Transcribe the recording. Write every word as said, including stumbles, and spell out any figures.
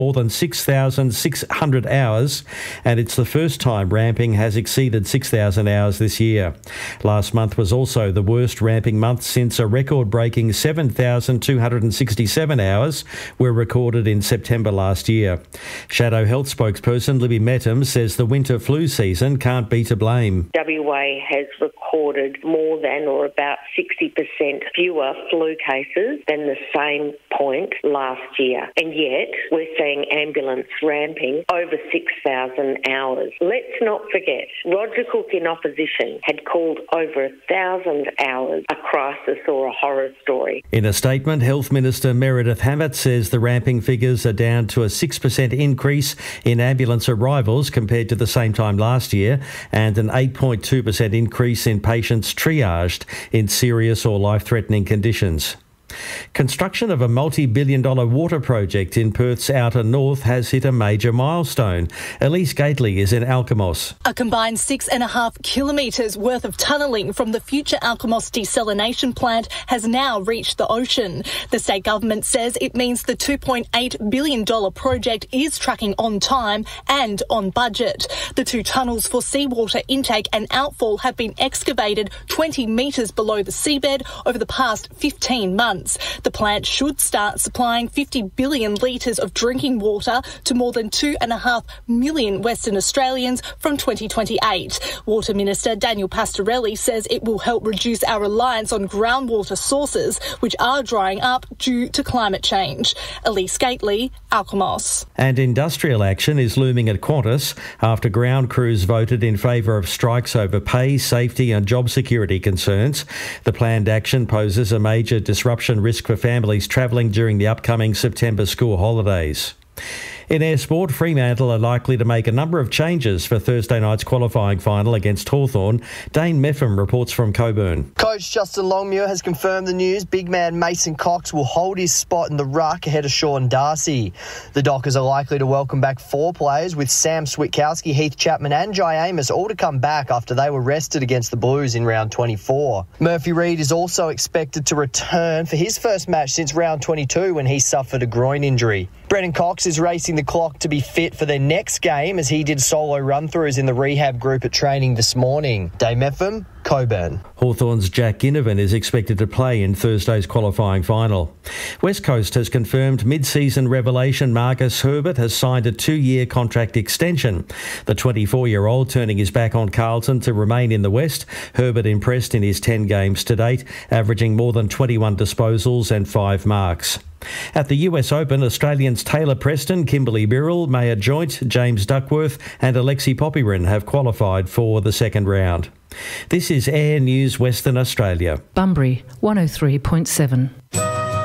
more than six thousand six hundred hours, and it's the first time ramping has exceeded six thousand hours this year. Last month was also the worst ramping month since a record-breaking seven thousand two hundred sixty-seven hours were recorded in September last year. Shadow Health spokesperson Libby Metum says the winter flu season can't be to blame. W A has recorded more than or about sixty percent fewer flu cases than the same point last year, and yet we're seeing ambulance ramping over six thousand hours. Let's not forget, Roger Cook in opposition had called over one thousand hours a crisis or a horror story. In a statement, Health Minister Meredith Hammett says the ramping figures are down to a six percent increase in ambulance arrivals compared to the same time last year and an eight point two percent increase in patients triaged in serious or life-threatening conditions. Construction of a multi-billion dollar water project in Perth's outer north has hit a major milestone. Elise Gately is in Alkimos. A combined six and a half kilometres worth of tunnelling from the future Alkimos desalination plant has now reached the ocean. The state government says it means the two point eight billion dollars project is tracking on time and on budget. The two tunnels for seawater intake and outfall have been excavated twenty metres below the seabed over the past fifteen months. The plant should start supplying fifty billion litres of drinking water to more than two and a half million Western Australians from twenty twenty-eight. Water Minister Daniel Pastorelli says it will help reduce our reliance on groundwater sources, which are drying up due to climate change. Elise Gately, Alkimos. And industrial action is looming at Qantas after ground crews voted in favour of strikes over pay, safety and job security concerns. The planned action poses a major disruption risk for families travelling during the upcoming September school holidays. In air sport, Fremantle are likely to make a number of changes for Thursday night's qualifying final against Hawthorn. Dane Meffam reports from Coburn. Coach Justin Longmuir has confirmed the news. Big man Mason Cox will hold his spot in the ruck ahead of Sean Darcy. The Dockers are likely to welcome back four players, with Sam Switkowski, Heath Chapman and Jai Amos all to come back after they were rested against the Blues in round twenty-four. Murphy Reid is also expected to return for his first match since round twenty-two when he suffered a groin injury. Brennan Cox is racing the clock to be fit for their next game as he did solo run-throughs in the rehab group at training this morning. Dame Epham, Coburn. Hawthorn's Jack Ginnivan is expected to play in Thursday's qualifying final. West Coast has confirmed mid-season revelation Marcus Herbert has signed a two-year contract extension. The twenty-four-year-old turning his back on Carlton to remain in the West. Herbert impressed in his ten games to date, averaging more than twenty-one disposals and five marks. At the U S Open, Australians Taylor Preston, Kimberly Birrell, Maya Joint, James Duckworth and Alexi Popyrin have qualified for the second round. This is Air News Western Australia. Bunbury, one oh three point seven.